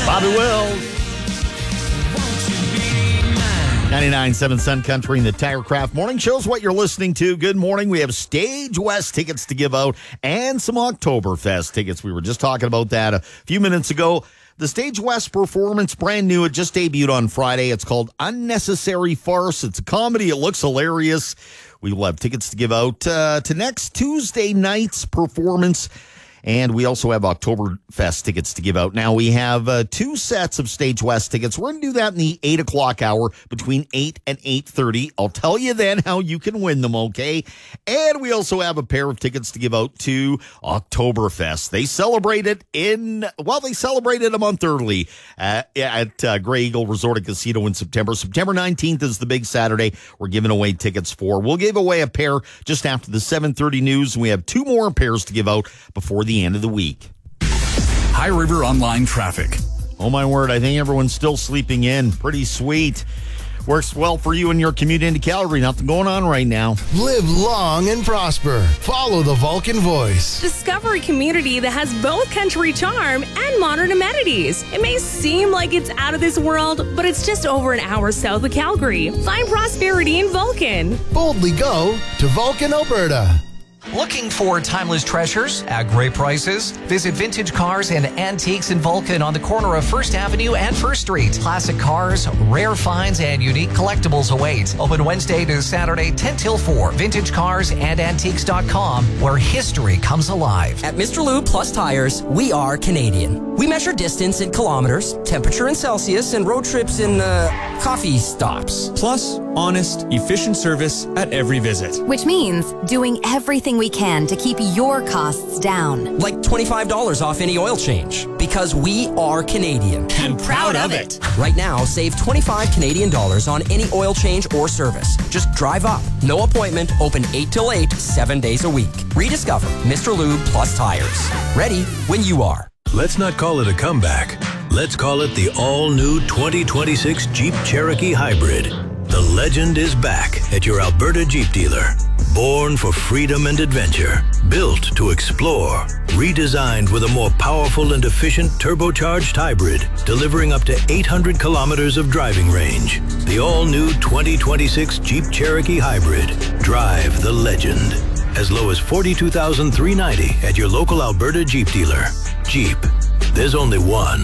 Bobby Wills. 99.7 Sun Country and the Tirecraft Morning Show is what you're listening to. Good morning. We have Stage West tickets to give out and some Oktoberfest tickets. We were just talking about that a few minutes ago. The Stage West performance, brand new. It just debuted on Friday. It's called Unnecessary Farce. It's a comedy. It looks hilarious. We will have tickets to give out to next Tuesday night's performance. And we also have Oktoberfest tickets to give out. Now, we have 2 sets of Stage West tickets. We're going to do that in the 8 o'clock hour between 8 and 8:30. I'll tell you then how you can win them, okay? And we also have a pair of tickets to give out to Oktoberfest. They celebrate it they celebrated a month early at Grey Eagle Resort and Casino in September. September 19th is the big Saturday we're giving away tickets for. We'll give away a pair just after the 7:30 news. We have 2 more pairs to give out before the end of the week. High River Online traffic. Oh my word, I think everyone's still sleeping in. Pretty sweet. Works well for you and your commute into Calgary. Nothing going on right now. Live long and prosper. Follow the Vulcan Voice. Discover a community that has both country charm and modern amenities. It may seem like it's out of this world, but it's just over an hour south of Calgary. Find prosperity in Vulcan. Boldly go to Vulcan, Alberta. Looking for timeless treasures at great prices? Visit Vintage Cars and Antiques in Vulcan on the corner of 1st Avenue and 1st Street. Classic cars, rare finds, and unique collectibles await. Open Wednesday to Saturday, 10 till 4. VintageCarsAndAntiques.com, where history comes alive. At Mr. Lube Plus Tires, we are Canadian. We measure distance in kilometers, temperature in Celsius, and road trips in, coffee stops. Plus, honest, efficient service at every visit. Which means doing everything we can to keep your costs down. Like $25 off any oil change. Because we are Canadian. And proud of it. Right now, save 25 Canadian dollars on any oil change or service. Just drive up. No appointment. Open 8 till 8, 7 days a week. Rediscover Mr. Lube Plus Tires. Ready when you are. Let's not call it a comeback. Let's call it the all-new 2026 Jeep Cherokee Hybrid. The legend is back at your Alberta Jeep dealer. Born for freedom and adventure, built to explore, redesigned with a more powerful and efficient turbocharged hybrid, delivering up to 800 kilometers of driving range. The all-new 2026 Jeep Cherokee Hybrid. Drive the legend. As low as $42,390 at your local Alberta Jeep dealer. Jeep. There's only one.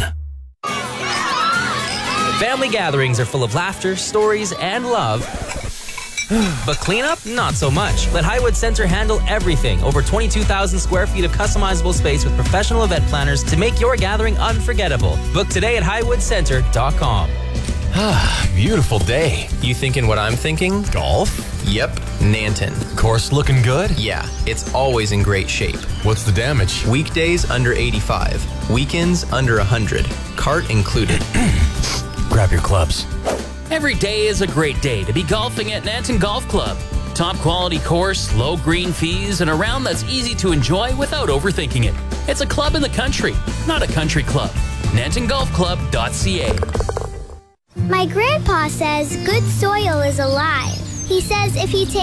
Family gatherings are full of laughter, stories, and love. But cleanup? Not so much. Let Highwood Center handle everything. Over 22,000 square feet of customizable space with professional event planners to make your gathering unforgettable. Book today at highwoodcenter.com. Beautiful day. You thinking what I'm thinking? Golf? Yep, Nanton. Course looking good? Yeah, it's always in great shape. What's the damage? Weekdays under 85. Weekends under 100. Cart included. Grab your clubs. Every day is a great day to be golfing at Nanton Golf Club. Top quality course, low green fees, and a round that's easy to enjoy without overthinking it. It's a club in the country, not a country club. NantonGolfClub.ca. My grandpa says good soil is alive. He says if he takes